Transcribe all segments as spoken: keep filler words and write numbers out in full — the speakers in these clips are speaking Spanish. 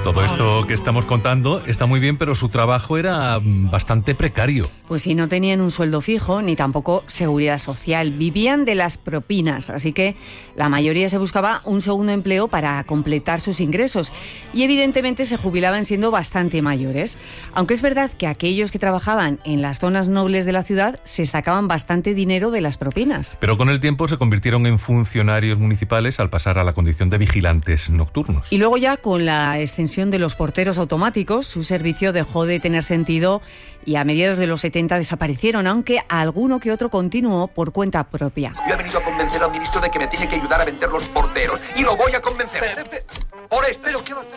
Todo esto que estamos contando está muy bien, pero su trabajo era bastante precario. Pues sí, no tenían un sueldo fijo ni tampoco seguridad social. Vivían de las propinas, así que la mayoría se buscaba un segundo empleo para completar sus ingresos y evidentemente se jubilaban siendo bastante mayores. Aunque es verdad que aquellos que trabajaban en las zonas nobles de la ciudad se sacaban bastante dinero de las propinas. Pero con el tiempo se convirtieron en funcionarios municipales al pasar a la condición de vigilantes nocturnos. Y luego ya con la extensión de los porteros automáticos, su servicio dejó de tener sentido y a mediados de los setenta desaparecieron, aunque alguno que otro continuó por cuenta propia. Yo he venido a convencer al ministro de que me tiene que ayudar a vender los porteros y lo voy a convencer. Por esto, ¿qué va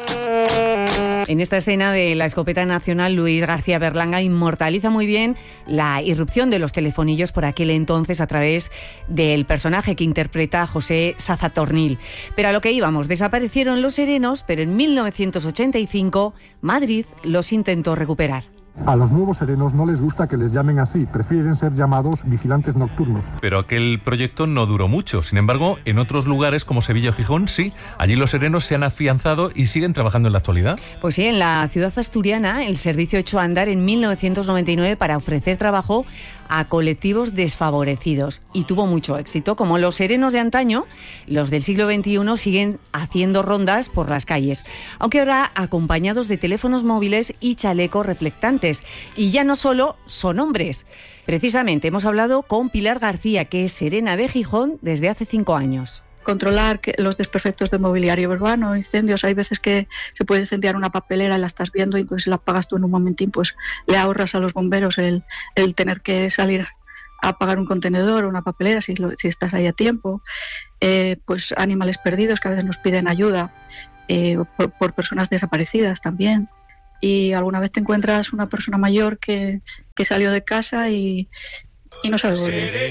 a En esta escena de La escopeta nacional, Luis García Berlanga inmortaliza muy bien la irrupción de los telefonillos por aquel entonces a través del personaje que interpreta José Sazatornil. Pero a lo que íbamos, desaparecieron los serenos, pero en mil novecientos ochenta y cinco Madrid los intentó recuperar. A los nuevos serenos no les gusta que les llamen así, prefieren ser llamados vigilantes nocturnos. Pero aquel proyecto no duró mucho. Sin embargo, en otros lugares como Sevilla o Gijón, sí, allí los serenos se han afianzado y siguen trabajando en la actualidad. Pues sí, en la ciudad asturiana el servicio echó a andar en mil novecientos noventa y nueve para ofrecer trabajo a colectivos desfavorecidos y tuvo mucho éxito. Como los serenos de antaño, los del siglo veintiuno siguen haciendo rondas por las calles, aunque ahora acompañados de teléfonos móviles y chalecos reflectantes. Y ya no solo son hombres. Precisamente hemos hablado con Pilar García, que es serena de Gijón desde hace cinco años. Controlar que los desperfectos de mobiliario urbano, incendios. Hay veces que se puede incendiar una papelera, la estás viendo y entonces la apagas tú en un momentín, pues le ahorras a los bomberos el, el tener que salir a apagar un contenedor o una papelera si, lo, si estás ahí a tiempo. Eh, pues animales perdidos que a veces nos piden ayuda eh, por, por personas desaparecidas también. Y alguna vez te encuentras una persona mayor que, que salió de casa y, y no sabe volver.